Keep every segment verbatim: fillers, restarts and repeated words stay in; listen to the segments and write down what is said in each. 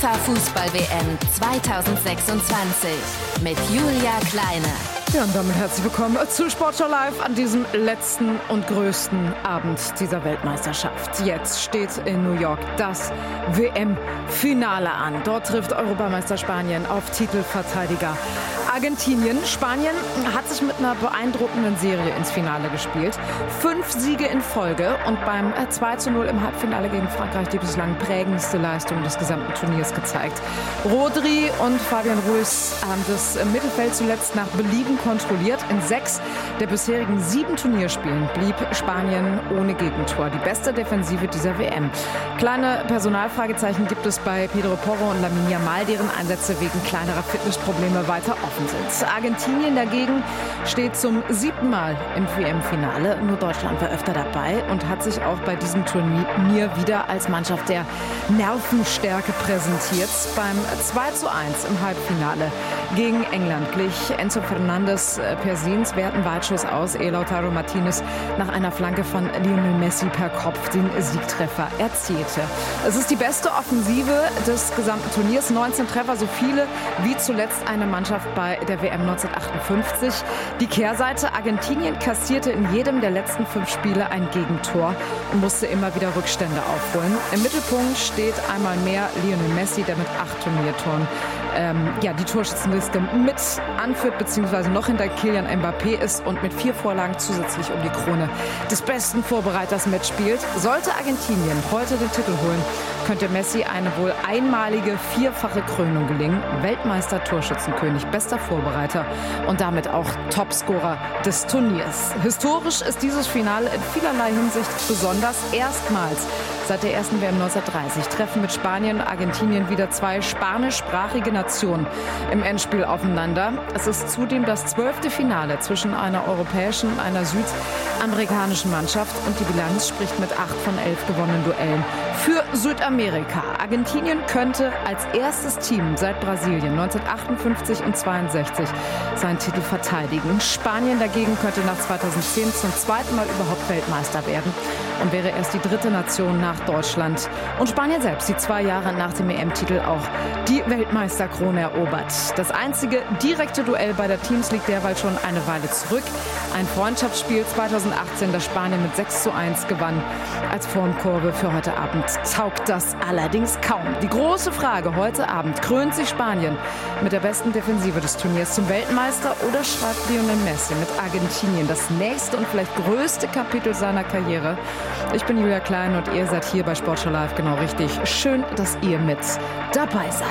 FIFA Fußball-W M zweitausendsechsundzwanzig mit Julia Kleine. Ja, und damit herzlich willkommen zu Sportschau Live an diesem letzten und größten Abend dieser Weltmeisterschaft. Jetzt steht in New York das W M-Finale an. Dort trifft Europameister Spanien auf Titelverteidiger Argentinien. Spanien hat sich mit einer beeindruckenden Serie ins Finale gespielt. Fünf Siege in Folge und beim zwei zu null im Halbfinale gegen Frankreich die bislang prägendste Leistung des gesamten Turniers gezeigt. Rodri und Fabian Ruiz haben das Mittelfeld zuletzt nach Belieben kontrolliert. In sechs der bisherigen sieben Turnierspielen blieb Spanien ohne Gegentor. Die beste Defensive dieser W M. Kleine Personalfragezeichen gibt es bei Pedro Porro und Lamine Yamal, deren Einsätze wegen kleinerer Fitnessprobleme weiter offen sind. Argentinien dagegen steht zum siebten Mal im W M-Finale. Nur Deutschland war öfter dabei und hat sich auch bei diesem Turnier wieder als Mannschaft der Nervenstärke präsentiert. Beim zwei zu eins im Halbfinale gegen England glich Enzo Fernandes per sehenswerten Weitschuss aus, ehe Lautaro Martinez nach einer Flanke von Lionel Messi per Kopf den Siegtreffer erzielte. Es ist die beste Offensive des gesamten Turniers. neunzehn Treffer, so viele wie zuletzt eine Mannschaft bei der W M neunzehnhundertachtundfünfzig. Die Kehrseite: Argentinien kassierte in jedem der letzten fünf Spiele ein Gegentor und musste immer wieder Rückstände aufholen. Im Mittelpunkt steht einmal mehr Lionel Messi, der mit acht Turniertoren ähm, ja, die Torschützenliste mit anführt, beziehungsweise noch hinter Kylian Mbappé ist und mit vier Vorlagen zusätzlich um die Krone des besten Vorbereiters mitspielt. Sollte Argentinien heute den Titel holen, könnte Messi eine wohl einmalige vierfache Krönung gelingen. Weltmeister, Torschützenkönig, bester Vorbereiter und damit auch Topscorer des Turniers. Historisch ist dieses Finale in vielerlei Hinsicht besonders. Erstmals seit der ersten W M neunzehnhundertdreißig treffen mit Spanien und Argentinien wieder zwei spanischsprachige Nationen im Endspiel aufeinander. Es ist zudem das zwölfte Finale zwischen einer europäischen und einer südamerikanischen Mannschaft und die Bilanz spricht mit acht von elf gewonnenen Duellen für Südamerika. Argentinien könnte als erstes Team seit Brasilien neunzehnhundertachtundfünfzig und zweiundsechzig seinen Titel verteidigen. Spanien dagegen könnte nach zweitausendzehn zum zweiten Mal überhaupt Weltmeister werden und wäre erst die dritte Nation nach Deutschland und Spanien selbst, die zwei Jahre nach dem E M-Titel auch die Weltmeisterkrone erobert. Das einzige direkte Duell beider Teams liegt derweil schon eine Weile zurück. Ein Freundschaftsspiel zweitausendachtzehn, das Spanien mit sechs zu eins gewann. Als Formkurve für heute Abend taugt das allerdings kaum. Die große Frage heute Abend: Krönt sich Spanien mit der besten Defensive des Turniers zum Weltmeister oder schreibt Lionel Messi mit Argentinien das nächste und vielleicht größte Kapitel seiner Karriere? Ich bin Julia Klein und ihr seid hier bei Sportschau Live genau richtig. Schön, dass ihr mit dabei seid.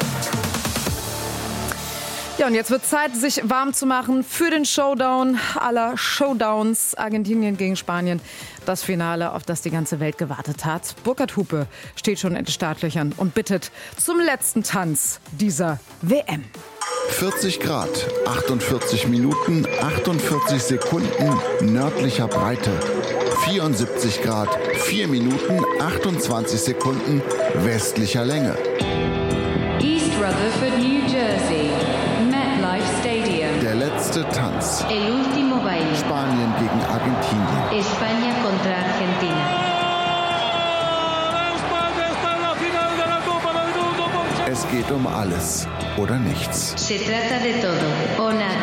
Ja, und jetzt wird Zeit, sich warm zu machen für den Showdown aller Showdowns. Argentinien gegen Spanien. Das Finale, auf das die ganze Welt gewartet hat. Burkhard Hupe steht schon in den Startlöchern und bittet zum letzten Tanz dieser W M. vierzig Grad, achtundvierzig Minuten, achtundvierzig Sekunden nördlicher Breite. vierundsiebzig Grad, vier Minuten, achtundzwanzig Sekunden westlicher Länge. East Rutherford, New Jersey. MetLife Stadium. Der letzte Tanz. El último baile. Spanien gegen Argentinien. España contra Argentina. Es geht um alles oder nichts. Se trata de todo o nada.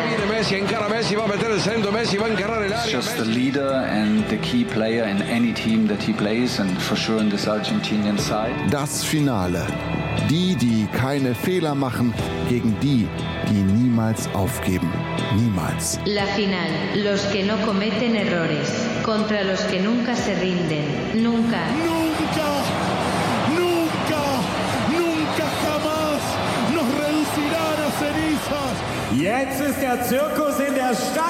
He's just the leader and the key player in any team that he plays, and for sure in this Argentinian side. Das Finale. Die, die keine Fehler machen, gegen die, die niemals aufgeben. Niemals. La final. Los que no cometen errores. Contra los que nunca se rinden. Nunca. Nunca. Nunca. Nunca jamás nos reducirán a cenizas. Jetzt ist der Zirkus in der Stadt.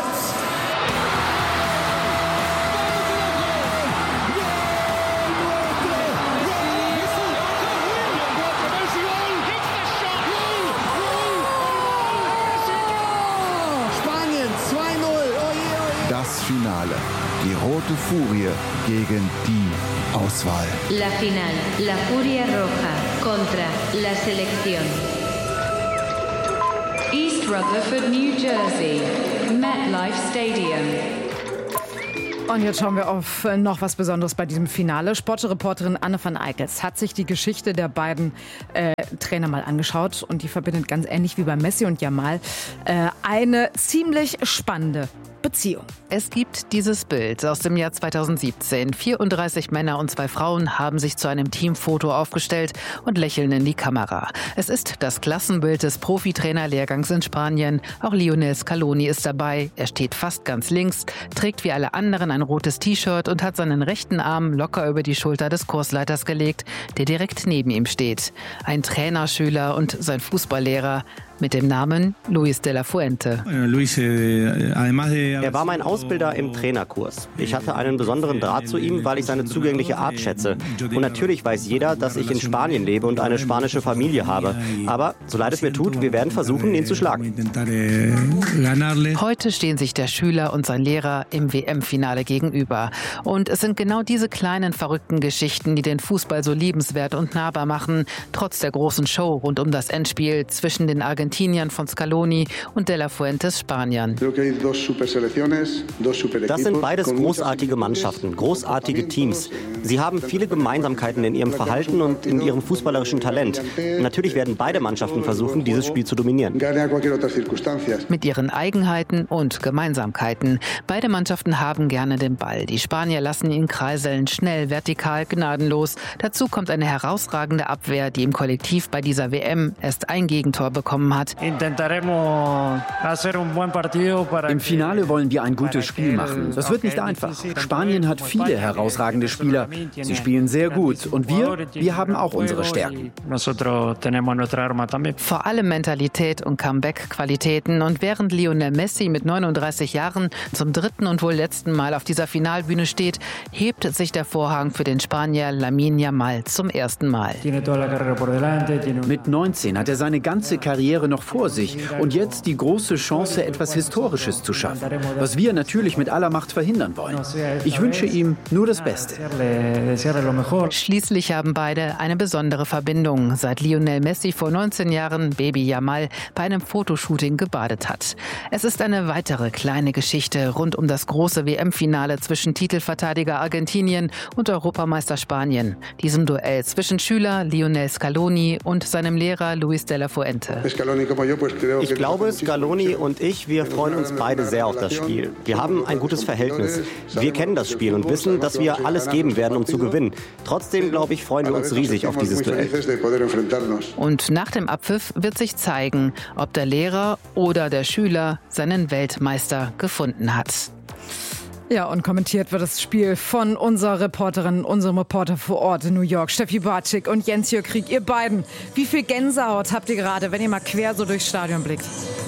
Das Finale. Die rote Furie gegen die Auswahl. La final. La Furia Roja contra la selección. East Rutherford, New Jersey. MetLife Stadium. Und jetzt schauen wir auf noch was Besonderes bei diesem Finale. Sportreporterin Anne van Eickels hat sich die Geschichte der beiden äh, Trainer mal angeschaut und die verbindet ganz ähnlich wie bei Messi und Yamal äh, eine ziemlich spannende Beziehung. Es gibt dieses Bild aus dem Jahr zweitausendsiebzehn. vierunddreißig Männer und zwei Frauen haben sich zu einem Teamfoto aufgestellt und lächeln in die Kamera. Es ist das Klassenbild des Profitrainerlehrgangs in Spanien. Auch Lionel Scaloni ist dabei. Er steht fast ganz links, trägt wie alle anderen ein rotes T-Shirt und hat seinen rechten Arm locker über die Schulter des Kursleiters gelegt, der direkt neben ihm steht. Ein Trainerschüler und sein Fußballlehrer mit dem Namen Luis de la Fuente. Er war mein Ausbilder im Trainerkurs. Ich hatte einen besonderen Draht zu ihm, weil ich seine zugängliche Art schätze. Und natürlich weiß jeder, dass ich in Spanien lebe und eine spanische Familie habe. Aber, so leid es mir tut, wir werden versuchen, ihn zu schlagen. Heute stehen sich der Schüler und sein Lehrer im W M-Finale gegenüber. Und es sind genau diese kleinen, verrückten Geschichten, die den Fußball so liebenswert und nahbar machen, trotz der großen Show rund um das Endspiel zwischen den Argentiniern von Scaloni und de la Fuentes Spaniern. Das sind beides großartige Mannschaften, großartige Teams. Sie haben viele Gemeinsamkeiten in ihrem Verhalten und in ihrem fußballerischen Talent. Natürlich werden beide Mannschaften versuchen, dieses Spiel zu dominieren. Mit ihren Eigenheiten und Gemeinsamkeiten. Beide Mannschaften haben gerne den Ball. Die Spanier lassen ihn kreiseln, schnell, vertikal, gnadenlos. Dazu kommt eine herausragende Abwehr, die im Kollektiv bei dieser W M erst ein Gegentor bekommen hat. Im Finale wollen wir ein gutes Spiel machen. Das wird nicht einfach. Spanien hat viele herausragende Spieler. Sie spielen sehr gut. Und wir, wir haben auch unsere Stärken. Vor allem Mentalität und Comeback-Qualitäten. Und während Lionel Messi mit neununddreißig Jahren zum dritten und wohl letzten Mal auf dieser Finalbühne steht, hebt sich der Vorhang für den Spanier Lamine Yamal zum ersten Mal. Mit neunzehn hat er seine ganze Karriere noch vor sich und jetzt die große Chance, etwas Historisches zu schaffen, was wir natürlich mit aller Macht verhindern wollen. Ich wünsche ihm nur das Beste. Schließlich haben beide eine besondere Verbindung, seit Lionel Messi vor neunzehn Jahren Baby Yamal bei einem Fotoshooting gebadet hat. Es ist eine weitere kleine Geschichte rund um das große W M-Finale zwischen Titelverteidiger Argentinien und Europameister Spanien, diesem Duell zwischen Schüler Lionel Scaloni und seinem Lehrer Luis de la Fuente. Ich glaube, Scaloni und ich, wir freuen uns beide sehr auf das Spiel. Wir haben ein gutes Verhältnis. Wir kennen das Spiel und wissen, dass wir alles geben werden, um zu gewinnen. Trotzdem, glaube ich, freuen wir uns riesig auf dieses Duell. Und nach dem Abpfiff wird sich zeigen, ob der Lehrer oder der Schüler seinen Weltmeister gefunden hat. Ja, und kommentiert wird das Spiel von unserer Reporterin, unserem Reporter vor Ort in New York, Steffi Bartschik und Jens-Jörg Krieg. Ihr beiden, wie viel Gänsehaut habt ihr gerade, wenn ihr mal quer so durchs Stadion blickt?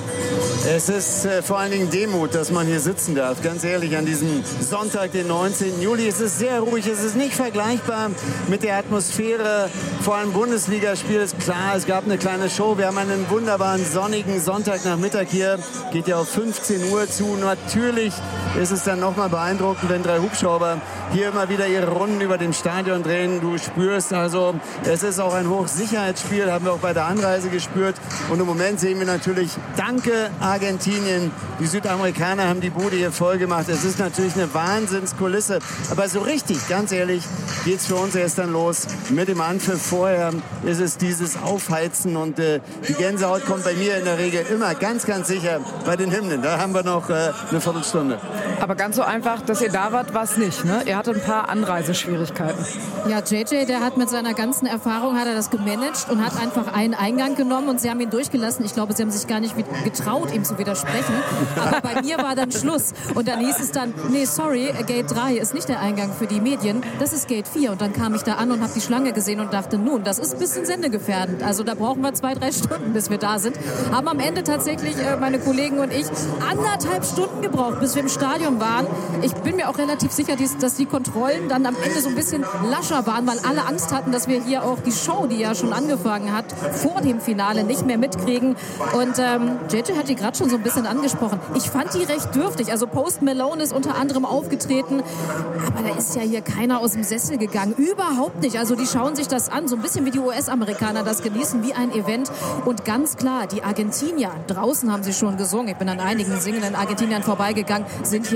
Es ist äh, vor allen Dingen Demut, dass man hier sitzen darf. Ganz ehrlich, an diesem Sonntag, den neunzehnten Juli, es ist sehr ruhig. Es ist nicht vergleichbar mit der Atmosphäre vor einem Bundesligaspiel. Ist klar, es gab eine kleine Show. Wir haben einen wunderbaren sonnigen Sonntagnachmittag hier. Geht ja auf fünfzehn Uhr zu. Natürlich ist es dann nochmal beeindruckend, wenn drei Hubschrauber hier immer wieder ihre Runden über dem Stadion drehen. Du spürst also, es ist auch ein Hochsicherheitsspiel, haben wir auch bei der Anreise gespürt. Und im Moment sehen wir natürlich, danke Argentinien, die Südamerikaner haben die Bude hier voll gemacht. Es ist natürlich eine Wahnsinnskulisse. Aber so richtig, ganz ehrlich, geht es für uns erst dann los mit dem Anpfiff. Vorher ist es dieses Aufheizen und äh, die Gänsehaut kommt bei mir in der Regel immer ganz, ganz sicher bei den Hymnen. Da haben wir noch äh, eine Viertelstunde. Aber ganz so einfach, dass ihr da wart, war es nicht, ne? Ihr hattet ein paar Anreiseschwierigkeiten. Ja, J J, der hat mit seiner ganzen Erfahrung hat er das gemanagt und hat einfach einen Eingang genommen und sie haben ihn durchgelassen. Ich glaube, sie haben sich gar nicht getraut, ihm zu widersprechen. Aber bei mir war dann Schluss. Und dann hieß es dann, nee, sorry, Gate drei ist nicht der Eingang für die Medien, das ist Gate vier. Und dann kam ich da an und habe die Schlange gesehen und dachte, nun, das ist ein bisschen sendegefährdend. Also da brauchen wir zwei, drei Stunden, bis wir da sind. Haben am Ende tatsächlich, äh, meine Kollegen und ich, anderthalb Stunden gebraucht, bis wir im Stadion waren. Ich bin mir auch relativ sicher, dass die Kontrollen dann am Ende so ein bisschen lascher waren, weil alle Angst hatten, dass wir hier auch die Show, die ja schon angefangen hat, vor dem Finale nicht mehr mitkriegen. Und ähm, J J hat die gerade schon so ein bisschen angesprochen. Ich fand die recht dürftig. Also Post Malone ist unter anderem aufgetreten. Aber da ist ja hier keiner aus dem Sessel gegangen. Überhaupt nicht. Also die schauen sich das an. So ein bisschen wie die U S-Amerikaner das genießen, wie ein Event. Und ganz klar, die Argentinier, draußen haben sie schon gesungen. Ich bin an einigen singenden Argentiniern vorbeigegangen, sind hier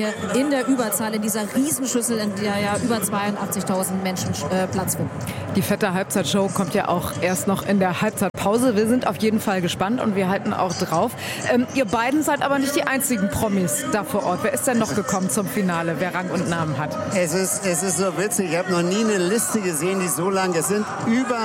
hier in der Überzahl, in dieser Riesenschüssel, in der ja über zweiundachtzigtausend Menschen äh, Platz finden. Die fette Halbzeitshow kommt ja auch erst noch in der Halbzeitpause. Wir sind auf jeden Fall gespannt und wir halten auch drauf. Ähm, ihr beiden seid aber nicht die einzigen Promis da vor Ort. Wer ist denn noch gekommen zum Finale, wer Rang und Namen hat? Es ist, es ist so witzig. Ich habe noch nie eine Liste gesehen, die so lang. Es sind über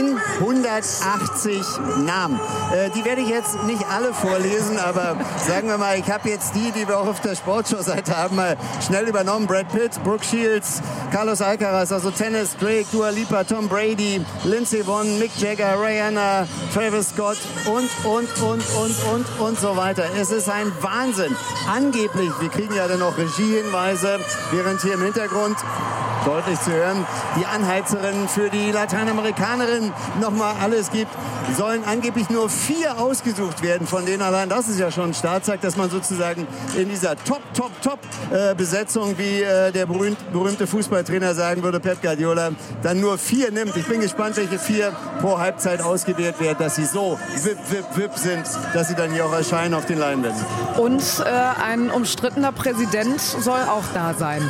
hundertachtzig Namen. Äh, die werde ich jetzt nicht alle vorlesen, aber sagen wir mal, ich habe jetzt die, die wir auch auf der Sportshow-Seite haben, mal schnell übernommen. Brad Pitt, Brooke Shields, Carlos Alcaraz, also Tennis, Drake, Dua Lipa, Tom Brady, Lindsey Vonn, Mick Jagger, Rihanna, Travis Scott und, und, und, und, und, und so weiter. Es ist ein Wahnsinn. Angeblich, wir kriegen ja dann auch Regiehinweise, während hier im Hintergrund deutlich zu hören, die Anheizerin für die Lateinamerikanerin nochmal alles gibt, sollen angeblich nur vier ausgesucht werden, von denen allein das ist ja schon ein Startzeug, dass man sozusagen in dieser Top, Top, Top äh, Besetzung, wie äh, der berühmt, berühmte Fußballtrainer sagen würde, Pep Guardiola, dann nur vier nimmt. Ich bin gespannt, welche vier pro Halbzeit ausgewählt werden, dass sie so wip, wip, wip sind, dass sie dann hier auch erscheinen auf den Leinwänden. Und äh, ein umstrittener Präsident soll auch da sein.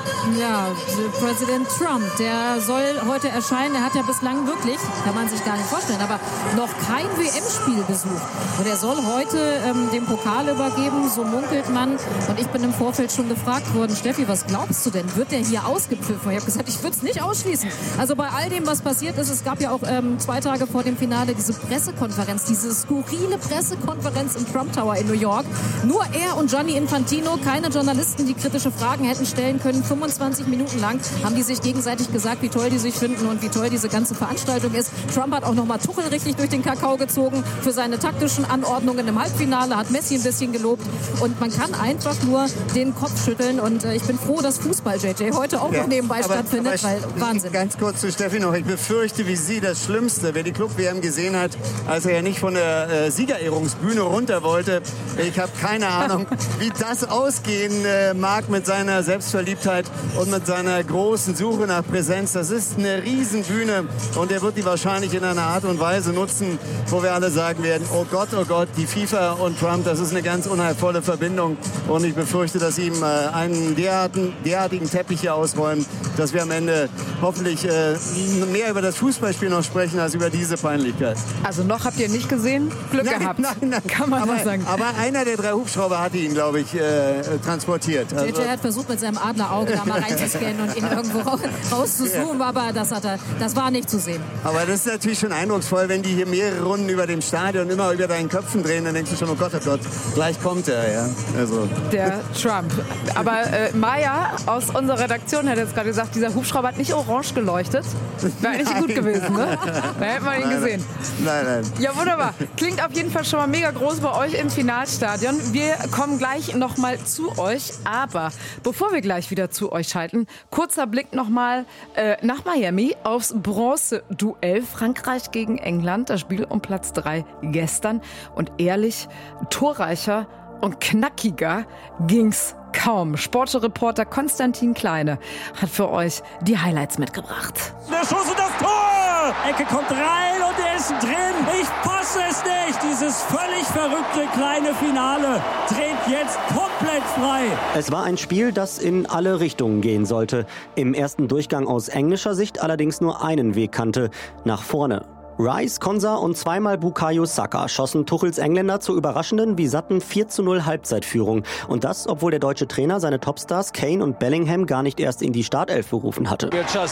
Ja, Präsident Trump, der soll heute erscheinen. Er hat ja bislang wirklich, kann man sich gar nicht vorstellen, aber noch kein W M-Spiel besucht. Und er soll heute ähm, den Pokal übergeben, so munkelt man. Und ich bin im Vorfeld schon gefragt worden, Steffi, was glaubst du denn? Wird der hier ausgepfiffen? Ich habe gesagt, ich würde es nicht ausschließen. Also bei all dem, was passiert ist, es gab ja auch ähm, zwei Tage vor dem Finale diese Pressekonferenz, diese skurrile Pressekonferenz im Trump Tower in New York. Nur er und Gianni Infantino, keine Journalisten, die kritische Fragen hätten stellen können. fünfundzwanzig Minuten lang haben die sich gegenseitig gesagt, wie toll die sich finden und wie toll diese ganze Veranstaltung ist. Trump hat auch noch mal Tuchel richtig durch den Kakao gezogen für seine taktischen Anordnungen im Halbfinale, hat Messi ein bisschen gelobt und man kann einfach nur den Kopf schütteln und äh, ich bin froh, dass Fußball, J J, heute auch ja, noch nebenbei aber, stattfindet, aber weil Wahnsinn. Ganz kurz zu Steffi noch, ich befürchte wie sie das Schlimmste, wer die Club-W M gesehen hat, als er ja nicht von der äh, Siegerehrungsbühne runter wollte. Ich habe keine Ahnung, wie das ausgehen äh, mag mit seiner Selbstverliebtheit und mit seiner großen Suche nach Präsenz. Das ist eine Riesenbühne und er wird die wahrscheinlich in einer Art und Weise nutzen, wo wir alle sagen werden, oh Gott, oh Gott, die FIFA und Trump, das ist eine ganz unheilvolle Verbindung und ich befürchte, dass sie ihm äh, einen derartigen, derartigen Teppich hier ausräumen, dass wir am Ende hoffentlich äh, mehr über das Fußballspiel noch sprechen, als über diese Peinlichkeit. Also noch habt ihr nicht gesehen? Glück nein, gehabt. Nein, nein, kann man aber, so sagen. Aber einer der drei Hubschrauber hatte ihn, glaube ich, äh, transportiert. Also, J J hat versucht, mit seinem Adlerauge da mal reinzuscannen und ihn irgendwo rauszuzoomen, ja. aber das, hat er, das war nicht zu sehen. Aber das ist natürlich schon eindrucksvoll, wenn die hier mehrere Runden über dem Stadion immer über deinen Köpfen drehen, dann denkst du schon, oh Gott, oh Gott, gleich kommt er. Ja? Also. Der Trump. Aber äh, Maya aus unserer Redaktion hat jetzt gerade gesagt, dieser Hubschrauber hat nicht orange geleuchtet. Wäre eigentlich gut gewesen, ne? Da hätte man ihn nein, gesehen. Nein, nein. Ja, wunderbar. Klingt auf jeden Fall schon mal mega groß bei euch im Finalstadion. Wir kommen gleich noch mal zu euch. Aber bevor wir gleich wieder zu euch schalten, kurzer Blick noch mal äh, nach Miami aufs Bronze-Duell Frankreich gegen England. Das Spiel um Platz drei gestern. Und ehrlich, torreicher und knackiger ging's kaum. Sportreporter Konstantin Kleine hat für euch die Highlights mitgebracht. Der Schuss und das Tor! Ecke kommt rein und er ist drin. Ich fasse es nicht. Dieses völlig verrückte kleine Finale dreht jetzt komplett frei. Es war ein Spiel, das in alle Richtungen gehen sollte. Im ersten Durchgang aus englischer Sicht allerdings nur einen Weg kannte: nach vorne. Rice, Konsa und zweimal Bukayo Saka schossen Tuchels Engländer zur überraschenden wie satten vier zu null Halbzeitführung. Und das, obwohl der deutsche Trainer seine Topstars Kane und Bellingham gar nicht erst in die Startelf berufen hatte.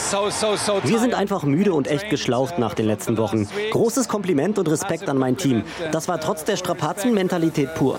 Wir sind einfach müde und echt geschlaucht nach den letzten Wochen. Großes Kompliment und Respekt an mein Team. Das war trotz der Strapazen Mentalität pur.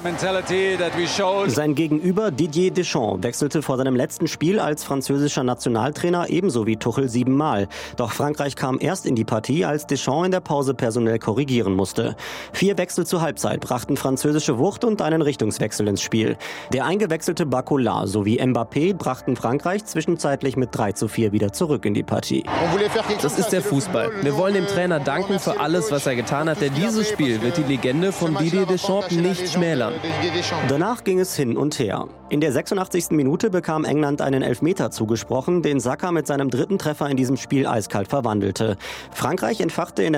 Sein Gegenüber Didier Deschamps wechselte vor seinem letzten Spiel als französischer Nationaltrainer ebenso wie Tuchel siebenmal. Doch Frankreich kam erst in die Partie, als Deschamps in der Pause personell korrigieren musste. Vier Wechsel zur Halbzeit brachten französische Wucht und einen Richtungswechsel ins Spiel. Der eingewechselte Barcola sowie Mbappé brachten Frankreich zwischenzeitlich mit drei zu vier wieder zurück in die Partie. Das ist der Fußball. Wir wollen dem Trainer danken für alles, was er getan hat, denn dieses Spiel wird die Legende von Didier Deschamps nicht schmälern. Danach ging es hin und her. In der sechsundachtzigsten Minute bekam England einen Elfmeter zugesprochen, den Saka mit seinem dritten Treffer in diesem Spiel eiskalt verwandelte. Frankreich entfachte in der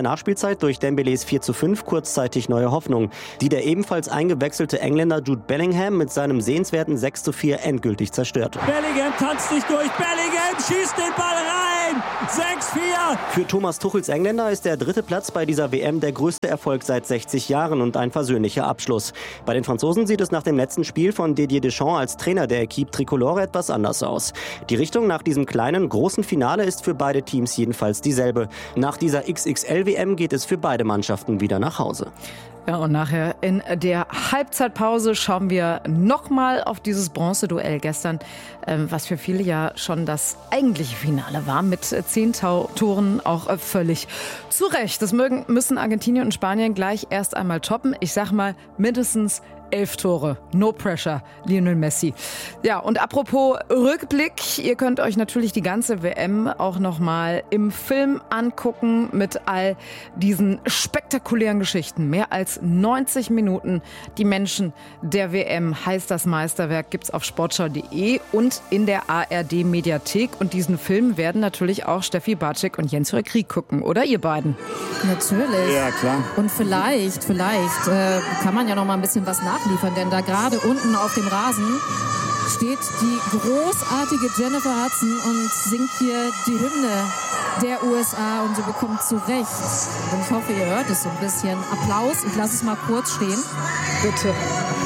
Nachspielzeit durch Dembeles vier zu fünf kurzzeitig neue Hoffnung, die der ebenfalls eingewechselte Engländer Jude Bellingham mit seinem sehenswerten sechs zu vier endgültig zerstörte. Bellingham tanzt sich durch, Bellingham schießt den Ball rein, sechs vier. Für Thomas Tuchels Engländer ist der dritte Platz bei dieser W M der größte Erfolg seit sechzig Jahren und ein versöhnlicher Abschluss. Bei den Franzosen sieht es nach dem letzten Spiel von Didier Deschamps als Trainer der Equipe Tricolore etwas anders aus. Die Richtung nach diesem kleinen, großen Finale ist für beide Teams jedenfalls dieselbe. Nach dieser X X L-W M geht es für beide Mannschaften wieder nach Hause. Ja, und nachher in der Halbzeitpause schauen wir nochmal auf dieses Bronzeduell gestern, ähm, was für viele ja schon das eigentliche Finale war, mit zehn Tau- Toren auch äh, völlig zu Recht. Das mögen, müssen Argentinien und Spanien gleich erst einmal toppen. Ich sag mal mindestens elf Tore. No pressure, Lionel Messi. Ja, und apropos Rückblick, ihr könnt euch natürlich die ganze W M auch nochmal im Film angucken mit all diesen spektakulären Geschichten. Mehr als neunzig Minuten. Die Menschen der W M heißt das Meisterwerk, gibt's auf sportschau punkt de und in der A R D-Mediathek. Und diesen Film werden natürlich auch Steffi Bartschik und Jens Krieg gucken, oder ihr beiden? Natürlich. Ja, klar. Und vielleicht, vielleicht äh, kann man ja noch mal ein bisschen was nachliefern, denn da gerade unten auf dem Rasen steht die großartige Jennifer Hudson und singt hier die Hymne der U S A und sie bekommt zu Recht, und ich hoffe, ihr hört es so ein bisschen, Applaus. Ich lasse es mal kurz stehen. Bitte.